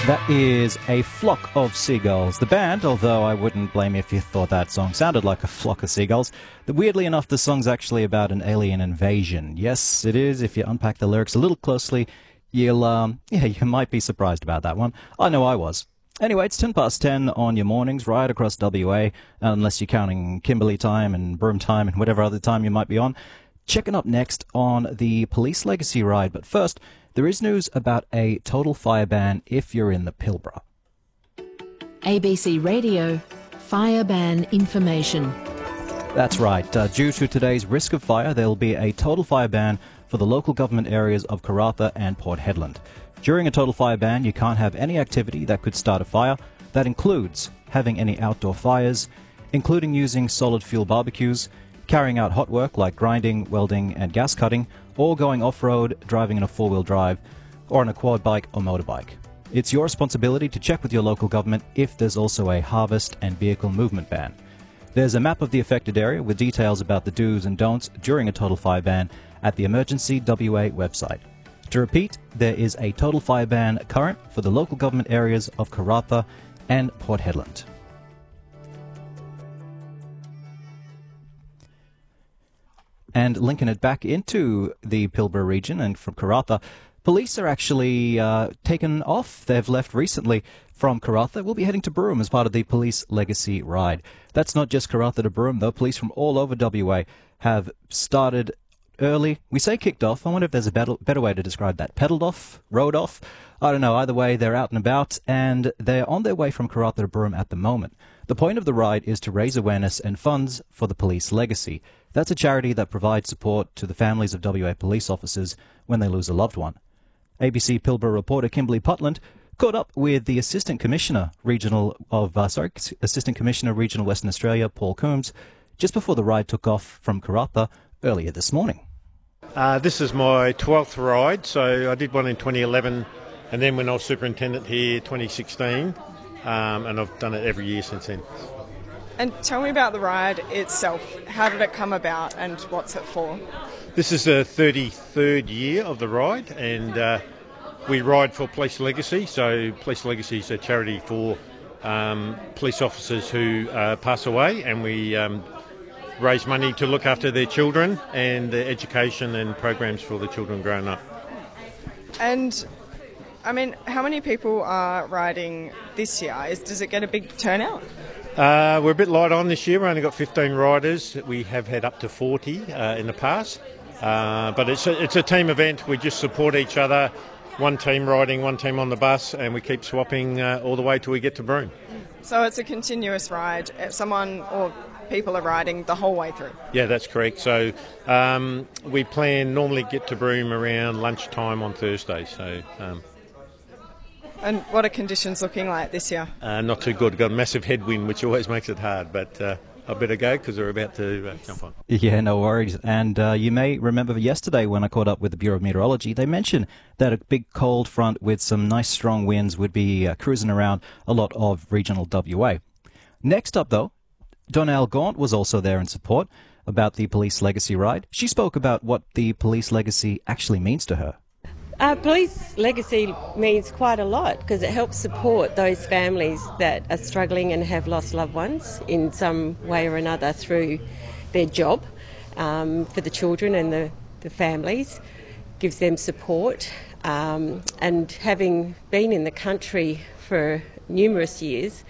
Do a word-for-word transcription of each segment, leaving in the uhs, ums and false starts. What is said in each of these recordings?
That is A Flock of Seagulls. The band, although I wouldn't blame you if you thought that song sounded like a flock of seagulls, but weirdly enough, the song's actually about an alien invasion. Yes, it is. If you unpack the lyrics a little closely, you'll, um, yeah, you might be surprised about that one. I know I was. Anyway, it's ten past ten on your mornings right across W A, unless you're counting Kimberley time and Broome time and whatever other time you might be on. Checking up next on the Police Legacy Ride, but first, there is news about a total fire ban if you're in the Pilbara. A B C Radio, fire ban information. That's right. Uh, due to today's risk of fire, there will be a total fire ban for the local government areas of Karratha and Port Hedland. During a total fire ban, you can't have any activity that could start a fire. That includes having any outdoor fires, including using solid fuel barbecues, carrying out hot work like grinding, welding and gas cutting, or going off-road, driving in a four-wheel drive, or on a quad bike or motorbike. It's your responsibility to check with your local government if there's also a harvest and vehicle movement ban. There's a map of the affected area with details about the do's and don'ts during a total fire ban at the Emergency W A website. To repeat, there is a total fire ban current for the local government areas of Karratha and Port Hedland. And linking it back into the Pilbara region and from Karratha, police are actually uh, taken off. They've left recently from Karratha. We'll be heading to Broome as part of the Police Legacy Ride. That's not just Karratha to Broome, though. Police from all over W A have started early. We say kicked off. I wonder if there's a better, better way to describe that. Pedalled off? Rode off? I don't know. Either way, they're out and about, and they're on their way from Karratha to Broome at the moment. The point of the ride is to raise awareness and funds for the Police Legacy. That's a charity that provides support to the families of W A police officers when they lose a loved one. A B C Pilbara reporter Kimberley Putland caught up with the Assistant Commissioner Regional of uh, sorry, Assistant Commissioner Regional Western Australia, Paul Coombs, just before the ride took off from Karratha earlier this morning. Uh, this is my twelfth ride, so I did one in twenty eleven, and then when I was superintendent here, twenty sixteen, um, and I've done it every year since then. And tell me about the ride itself. How did it come about and what's it for? This is the thirty-third year of the ride, and uh, we ride for Police Legacy. So Police Legacy is a charity for um, police officers who uh, pass away, and we um, raise money to look after their children and their education and programs for the children growing up. And, I mean, how many people are riding this year? Is, does it get a big turnout? Uh, we're a bit light on this year. We only got fifteen riders. We have had up to forty uh, in the past. Uh, but it's a, it's a team event. We just support each other. One team riding, one team on the bus, and we keep swapping uh, all the way till we get to Broome. So it's a continuous ride. Someone or people are riding the whole way through? Yeah, that's correct. So um, we plan normally get to Broome around lunchtime on Thursday. So. Um, And what are conditions looking like this year? Uh, not too good. Got a massive headwind, which always makes it hard. But uh, I better go because we're about to uh, jump on. Yeah, no worries. And uh, you may remember yesterday when I caught up with the Bureau of Meteorology, they mentioned that a big cold front with some nice strong winds would be uh, cruising around a lot of regional W A. Next up, though, Donnell Gaunt was also there in support about the Police Legacy Ride. She spoke about what the Police Legacy actually means to her. Uh, police legacy means quite a lot because it helps support those families that are struggling and have lost loved ones in some way or another through their job um, for the children and the, the families, gives them support. Um, and having been in the country for numerous years,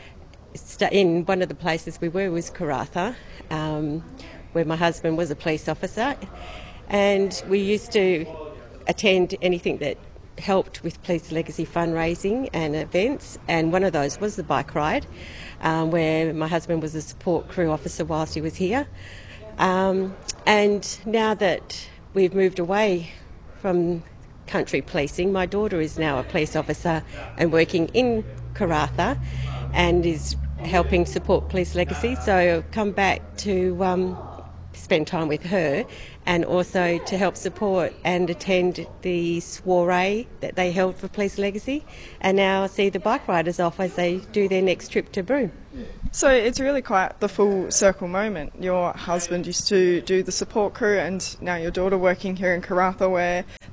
in one of the places we were was Karratha, um, where my husband was a police officer, and we used to attend anything that helped with Police Legacy fundraising and events, and one of those was the bike ride, um, where my husband was a support crew officer whilst he was here. Um, and now that we've moved away from country policing, my daughter is now a police officer and working in Karratha and is helping support Police Legacy, so I've come back to um, spend time with her and also to help support and attend the soiree that they held for Police Legacy, and now see the bike riders off as they do their next trip to Broome. So it's really quite the full circle moment. Your husband used to do the support crew and now your daughter working here in Karratha, where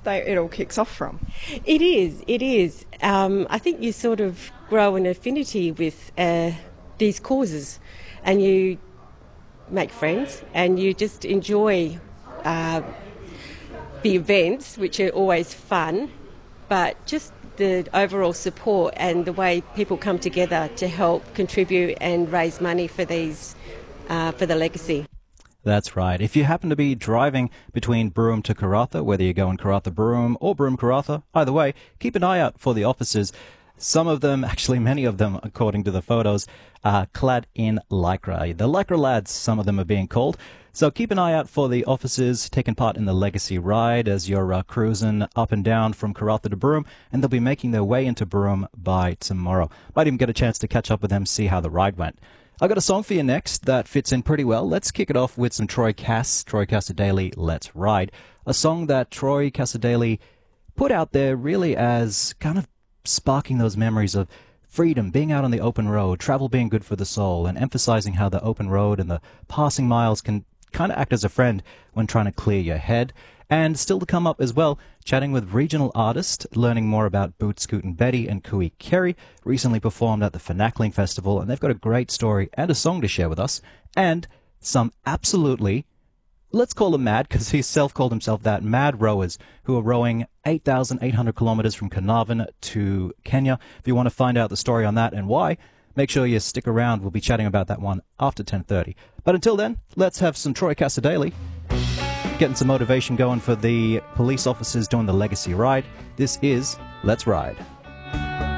they, it all kicks off from. It is, it is. Um, I think you sort of grow an affinity with uh, these causes, and you make friends, and you just enjoy uh, the events, which are always fun, but just the overall support and the way people come together to help contribute and raise money for these, uh, for the legacy. That's right. If you happen to be driving between Broome to Karratha, whether you go in Karratha Broome or Broome Karratha, either way, keep an eye out for the officers. Some of them, actually many of them, according to the photos, are clad in lycra. The lycra lads, some of them are being called. So keep an eye out for the officers taking part in the Legacy Ride as you're uh, cruising up and down from Karratha to Broome, and they'll be making their way into Broome by tomorrow. Might even get a chance to catch up with them, see how the ride went. I've got a song for you next that fits in pretty well. Let's kick it off with some Troy Cass, Troy Cassar-Daley, Let's Ride. A song that Troy Cassar-Daley put out there really as kind of sparking those memories of freedom, being out on the open road, travel being good for the soul, and emphasizing how the open road and the passing miles can kind of act as a friend when trying to clear your head. And still to come up as well, chatting with regional artists, learning more about Boot Scoot and Betty and Kui Kerry, recently performed at the Fernacling Festival, and they've got a great story and a song to share with us, and some absolutely, let's call them mad, because he self-called himself that, mad rowers who are rowing eight thousand eight hundred kilometers from Carnarvon to Kenya. If you want to find out the story on that and why, make sure you stick around. We'll be chatting about that one after ten thirty. But until then, let's have some Troy Cassar-Daley, getting some motivation going for the police officers doing the Legacy Ride. This is Let's Ride.